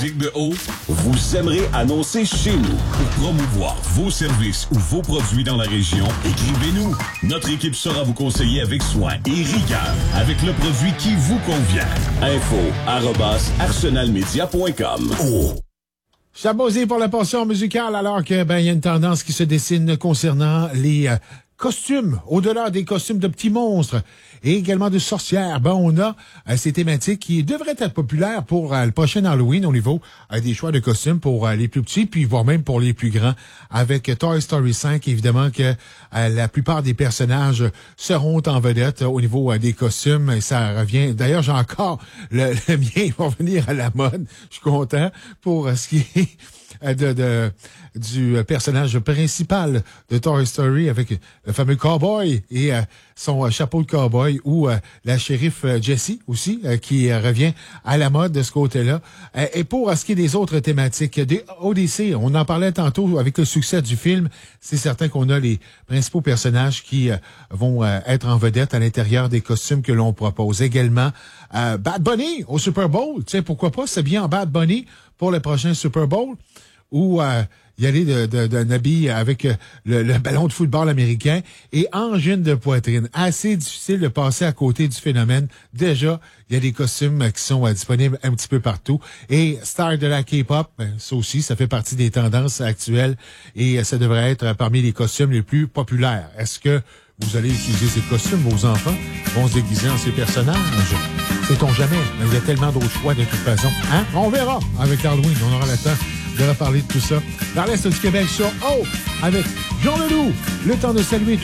musique de haut? Vous aimerez annoncer chez nous. Pour promouvoir vos services ou vos produits dans la région, écrivez-nous. Notre équipe saura vous conseiller avec soin et rigueur avec le produit qui vous convient. info@arsenalmedia.com. Oh. Chabosé pour la portion musicale, alors que il y a une tendance qui se dessine concernant les costumes, au-delà des costumes de petits monstres et également de sorcières. On a ces thématiques qui devraient être populaires pour le prochain Halloween au niveau des choix de costumes pour les plus petits, puis voire même pour les plus grands. Avec Toy Story 5, évidemment que la plupart des personnages seront en vedette au niveau des costumes. Et ça revient. D'ailleurs, j'ai encore le mien, il va venir à la mode. Je suis content pour ce qui est du personnage principal de Toy Story avec le fameux cowboy et son chapeau de cowboy ou la shérif Jessie aussi qui revient à la mode de ce côté-là. Et pour ce qui est des autres thématiques, des Odyssey, on en parlait tantôt avec le succès du film, c'est certain qu'on a les principaux personnages qui vont être en vedette à l'intérieur des costumes que l'on propose. Également, Bad Bunny au Super Bowl, tu sais, pourquoi pas, c'est bien en Bad Bunny pour le prochain Super Bowl, ou y aller d'un habit avec le ballon de football américain et angine de poitrine. Assez difficile de passer à côté du phénomène. Déjà, il y a des costumes qui sont disponibles un petit peu partout. Et star de la K-pop, ça aussi, ça fait partie des tendances actuelles et ça devrait être parmi les costumes les plus populaires. Est-ce que vous allez utiliser ces costumes? Vos enfants vont se déguiser en ces personnages? Sait-on jamais, mais il y a tellement d'autres choix de toute façon. Hein? On verra avec Halloween, on aura le temps de reparler de tout ça. Dans l'Est du Québec sur avec Jean Leloup. Le temps de saluer tout